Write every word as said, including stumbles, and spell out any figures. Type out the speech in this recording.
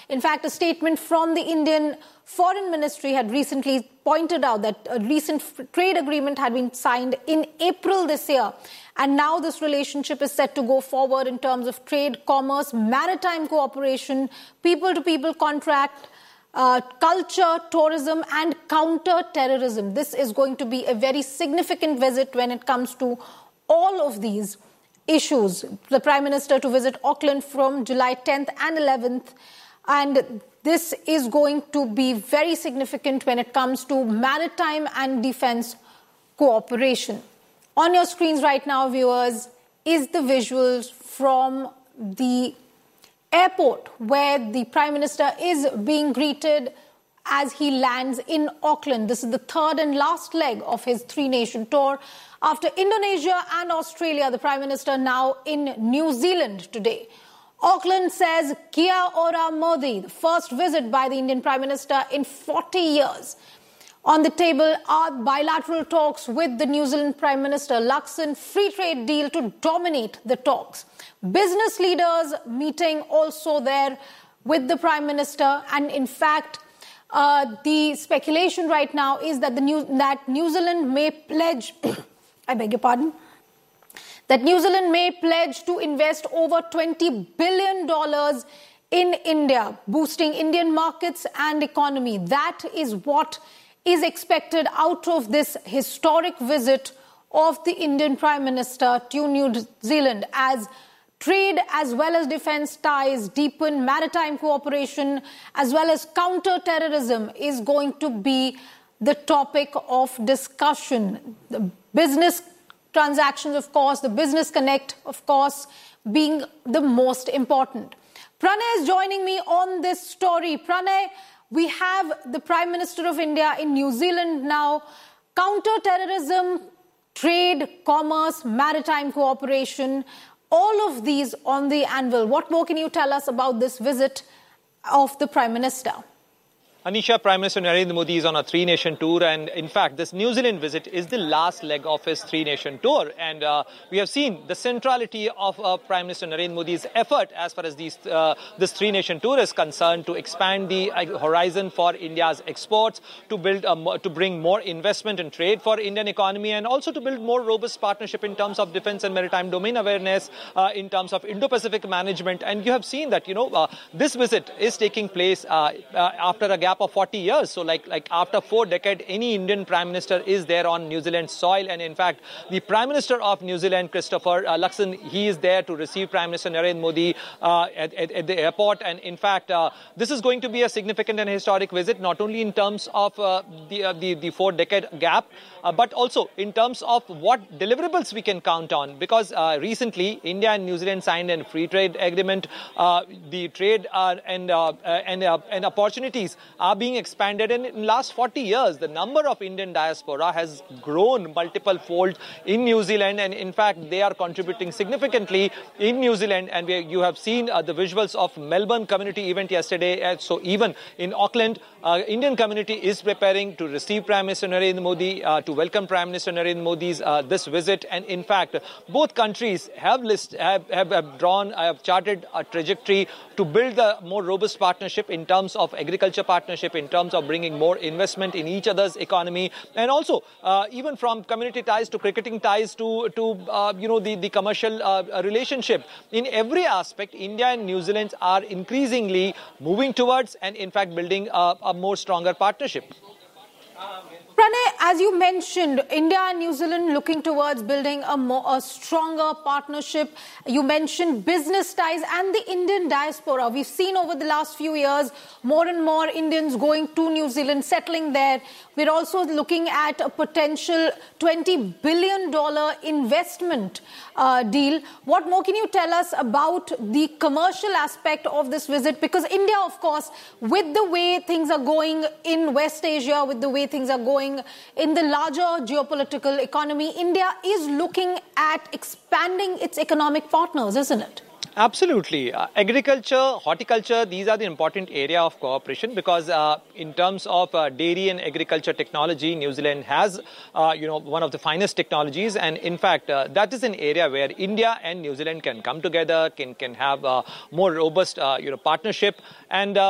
In fact, a statement from the Indian Foreign Ministry had recently pointed out that a recent trade agreement had been signed in April this year. And now this relationship is set to go forward in terms of trade, commerce, maritime cooperation, people-to-people contract, uh, culture, tourism, and counter-terrorism. This is going to be a very significant visit when it comes to all of these issues. The Prime Minister to visit Auckland from July tenth and eleventh. And this is going to be very significant when it comes to maritime and defense cooperation. On your screens right now, viewers, is the visuals from the airport where the Prime Minister is being greeted as he lands in Auckland. This is the third and last leg of his three-nation tour. After Indonesia and Australia, the Prime Minister now in New Zealand today. Auckland says Kia ora Modi, the first visit by the Indian Prime Minister in forty years. On the table are bilateral talks with the New Zealand Prime Minister, Luxon, free trade deal to dominate the talks. Business leaders meeting also there with the Prime Minister. And in fact, uh, the speculation right now is that, the New, that New Zealand may pledge, I beg your pardon, that New Zealand may pledge to invest over twenty billion dollars in India, boosting Indian markets and economy. That is what is expected out of this historic visit of the Indian Prime Minister to New Zealand, as trade as well as defense ties deepen, maritime cooperation as well as counter-terrorism is going to be the topic of discussion. The business transactions, of course, the business connect, of course, being the most important. Pranay is joining me on this story. Pranay, we have the Prime Minister of India in New Zealand now. Counter-terrorism, trade, commerce, maritime cooperation, all of these on the anvil. What more can you tell us about this visit of the Prime Minister? Anisha, Prime Minister Narendra Modi is on a three-nation tour, and in fact, this New Zealand visit is the last leg of his three-nation tour. And uh, we have seen the centrality of uh, Prime Minister Narendra Modi's effort as far as these, uh, this three-nation tour is concerned to expand the uh, horizon for India's exports, to build, a, to bring more investment and trade for Indian economy, and also to build more robust partnership in terms of defense and maritime domain awareness, uh, in terms of Indo-Pacific management. And you have seen that, you know, uh, this visit is taking place uh, uh, after a gap of forty years. So like, like after four decades, any Indian Prime Minister is there on New Zealand soil. And in fact, the Prime Minister of New Zealand, Christopher uh, Luxon, he is there to receive Prime Minister Narendra Modi uh, at, at, at the airport. And in fact, uh, this is going to be a significant and historic visit, not only in terms of uh, the, uh, the, the four decade gap, uh, but also in terms of what deliverables we can count on. Because uh, recently, India and New Zealand signed a free trade agreement. Uh, the trade uh, and, uh, and, uh, and opportunities are being expanded, and in the last forty years, the number of Indian diaspora has grown multiple fold in New Zealand, and in fact, they are contributing significantly in New Zealand. And we, you have seen uh, the visuals of Melbourne community event yesterday. Uh, so even in Auckland, uh, Indian community is preparing to receive Prime Minister Narendra Modi, uh, to welcome Prime Minister Narendra Modi's uh, this visit. And in fact, both countries have list have, have, have drawn, have charted a trajectory to build a more robust partnership in terms of agriculture partnership, in terms of bringing more investment in each other's economy, and also uh, even from community ties to cricketing ties to to uh, you know the the commercial uh, relationship. In every aspect, India and New Zealand are increasingly moving towards, and in fact building a, a more stronger partnership. Pranay, as you mentioned, India and New Zealand looking towards building a more a stronger partnership. You mentioned business ties and the Indian diaspora. We've seen over the last few years more and more Indians going to New Zealand, settling there. We're also looking at a potential twenty billion dollars investment uh, deal. What more can you tell us about the commercial aspect of this visit? Because India, of course, with the way things are going in West Asia, with the way things are going in the larger geopolitical economy, India is looking at expanding its economic partners, isn't it? Absolutely. Uh, agriculture, horticulture, these are the important area of cooperation, because uh, in terms of uh, dairy and agriculture technology, New Zealand has, uh, you know, one of the finest technologies. And in fact, uh, that is an area where India and New Zealand can come together, can, can have a more robust, uh, you know, partnership. And uh,